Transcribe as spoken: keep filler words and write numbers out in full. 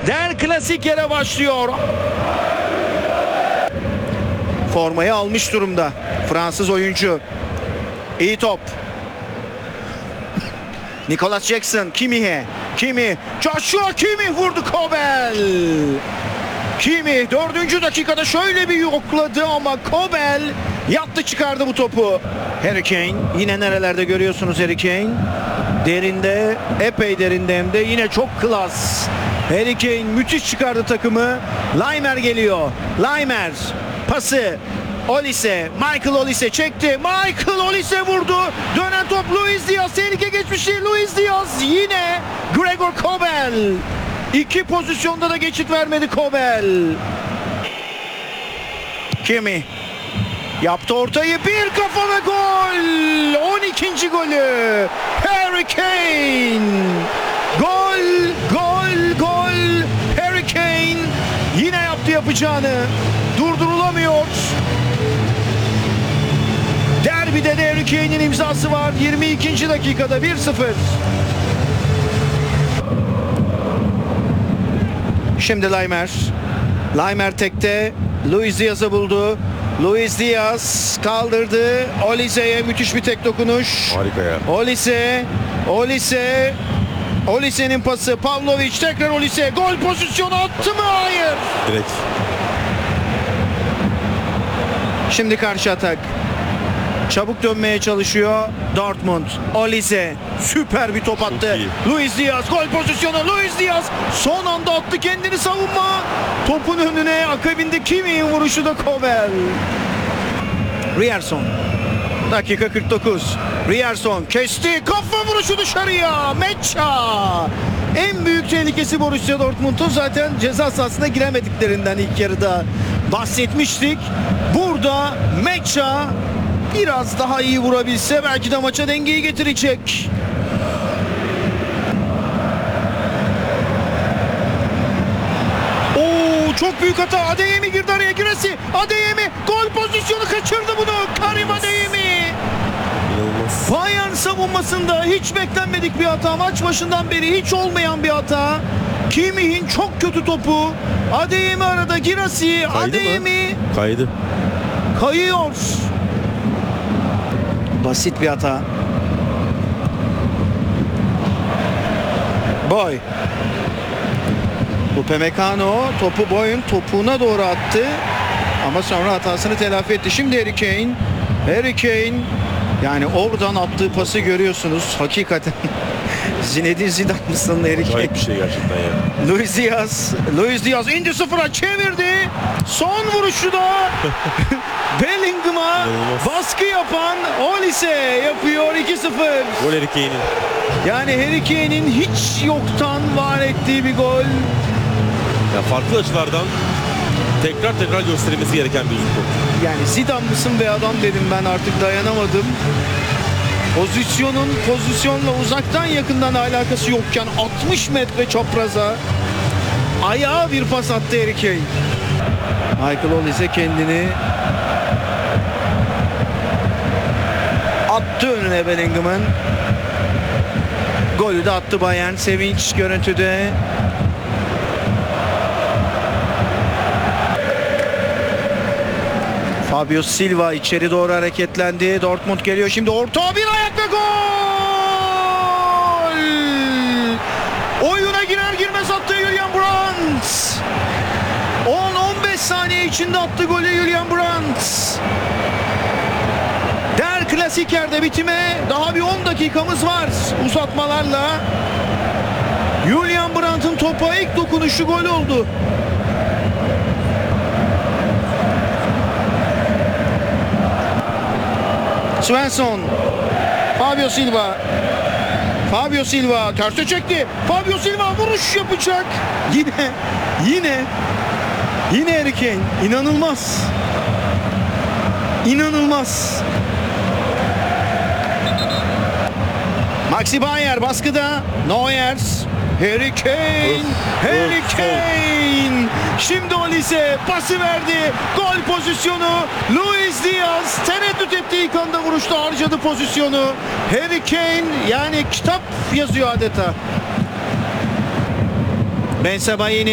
Der Klasikere başlıyor. Formayı almış durumda Fransız oyuncu. İyi top. Nicolas Jackson, Kimi'ye. Kimi, Joshua Kimi vurdu Kobel. Kimi dördüncü dakikada şöyle bir yokladı ama Kobel yattı çıkardı bu topu. Harry Kane yine nerelerde görüyorsunuz Harry Kane. Derinde, epey derinde hem de yine çok klas. Harry Kane müthiş çıkardı takımı. Laimer geliyor. Laimer pası. Olise, Michael Olise çekti. Michael Olise vurdu. Dönen top Luis Diaz. Tehlike geçmişti. Luis Diaz yine Gregor Kobel. İki pozisyonda da geçit vermedi Kobel. Kimi yaptı ortayı, bir kafa ve gol. on ikinci golü Harry Kane. Gol, gol, gol. Harry Kane yine yaptı yapacağını. Durdurulamıyor. Derbide de Harry Kane'in imzası var. yirmi ikinci dakikada bir sıfır. Şimdi Laimer. Laimer tekte. Luis Diaz'ı buldu. Luis Diaz kaldırdı. Olise'ye müthiş bir tek dokunuş. Harika ya. Olise. Olise. Olise'nin pası. Pavlovic tekrar Olise. Gol pozisyonu attı mı? Hayır. Direkt. Şimdi karşı atak. Çabuk dönmeye çalışıyor Dortmund. Olise süper bir top attı. Luis Diaz gol pozisyonu. Luis Diaz son anda attı kendini savunma. Topun önüne akabinde Kimi'nin vuruşu da Kobel. Rierson. Dakika kırk dokuz. Rierson kesti. Kafa vuruşu dışarıya. Mecha. En büyük tehlikesi Borussia Dortmund'un zaten ceza sahasına giremediklerinden ilk yarıda bahsetmiştik. Burada Mecha biraz daha iyi vurabilse belki de maça dengeyi getirecek. Oo, çok büyük hata. Adeyemi girdi araya, Giresi. Adeyemi gol pozisyonu kaçırdı bunu. Karim Adeyemi. İnanılmaz. Bayern savunmasında hiç beklenmedik bir hata. Maç başından beri hiç olmayan bir hata. Kimmih'in çok kötü topu. Adeyemi arada, Giresi. Adeyemi mı? Kaydı. kayıyor. Basit bir hata. Boy. Upamecano topu Boy'un topuğuna doğru attı. Ama sonra hatasını telafi etti. Şimdi Harry Kane. Harry Kane yani oradan attığı pası görüyorsunuz. Hakikaten Zinedine Zidane mısın Harry Kane? Gayet bir şey gerçekten ya. Luis Diaz. Luis Diaz indi sıfıra, çevirdi. Son vuruşu da Bellingham'a baskı yapan Olise yapıyor. iki sıfır. Gol Harry Kane'in. Yani Harry Kane'in hiç yoktan var ettiği bir gol. Ya farklı açılardan tekrar tekrar gösterilmesi gereken bir uzun top. Yani Zidane mısın be adam dedim, ben artık dayanamadım. Pozisyonun pozisyonla uzaktan yakından alakası yokken altmış metre çapraza ayağa bir pas attı Harry Kane. Michael Olise kendini attı önüne Bellingham'ın. Golü de attı Bayern. Sevinç görüntüde. Fabio Silva içeri doğru hareketlendi. Dortmund geliyor şimdi, orta bir ayak ve gol! Oyuna girer girmez attı Julian Brandt. on on beş saniye içinde attı golü Julian Brandt. Der Klasiker'de bitime daha bir on dakikamız var uzatmalarla. Julian Brandt'ın topa ilk dokunuşu gol oldu. Svensson. Fabio Silva. Fabio Silva terse çekti. Fabio Silva vuruş yapacak. Yine yine yine Harry Kane. İnanılmaz. İnanılmaz. Maxi Bayer baskıda. Neuer. Harry Kane. Harry Kane. Şimdi Olise pası verdi. Gol pozisyonu. Luis Diaz tereddüt ettiği ilk anda vuruşta harcadı pozisyonu. Harry Kane yani kitap yazıyor adeta. Ben Sebaini